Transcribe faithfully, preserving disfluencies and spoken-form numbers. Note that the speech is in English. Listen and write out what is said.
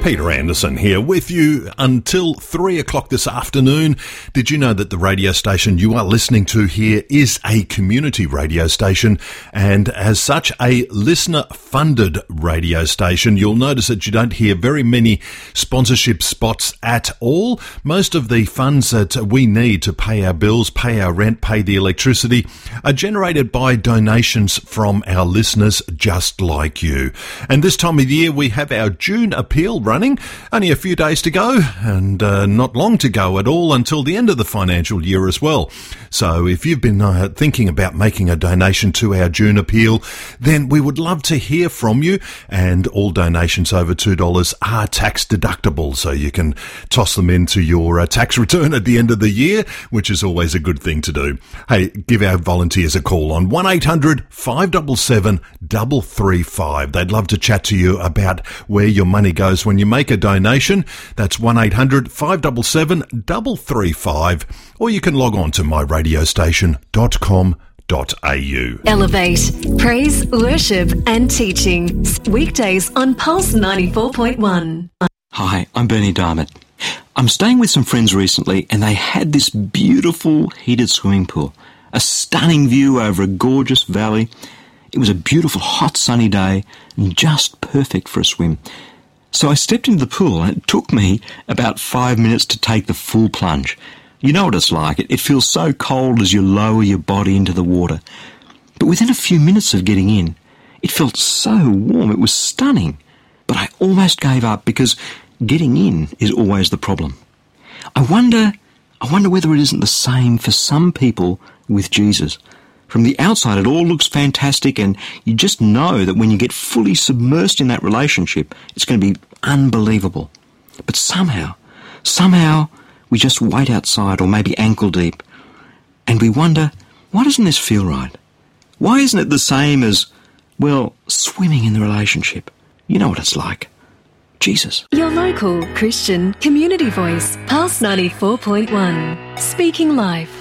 Peter Anderson here with you until three o'clock this afternoon. Did you know that the radio station you are listening to here is a community radio station, and as such a listener-funded radio station? You'll notice that you don't hear very many sponsorship spots at all. Most of the funds that we need to pay our bills, pay our rent, pay the electricity are generated by donations from our listeners just like you. And this time of the year we have our June appeal running. Only a few days to go, and uh, not long to go at all until the end of the financial year as well. So if you've been uh, thinking about making a donation to our June appeal, then we would love to hear from you, and all donations over two dollars are tax deductible, so you can toss them into your uh, tax return at the end of the year, which is always a good thing to do. Hey, give our volunteers a call on one eight hundred five seven seven three three five. They'd love to chat to you about where your money goes when you make a donation. That's one eight hundred five seven seven three three five, or you can log on to my radio station dot com dot a u. Elevate, praise, worship and teaching. Weekdays on Pulse ninety-four point one. Hi, I'm Bernie Diamond. I'm staying with some friends recently, and they had this beautiful heated swimming pool. A stunning view over a gorgeous valley. It was a beautiful hot sunny day and just perfect for a swim. So I stepped into the pool, and it took me about five minutes to take the full plunge. You know what it's like. It, it feels so cold as you lower your body into the water. But within a few minutes of getting in, it felt so warm. It was stunning. But I almost gave up because getting in is always the problem. I wonder, I wonder whether it isn't the same for some people with Jesus. From the outside, it all looks fantastic, and you just know that when you get fully submersed in that relationship, it's going to be unbelievable. But somehow, somehow, we just wait outside, or maybe ankle deep, and we wonder, why doesn't this feel right? Why isn't it the same as, well, swimming in the relationship? You know what it's like. Jesus. Your local Christian community voice, Pulse ninety-four point one. Speaking life.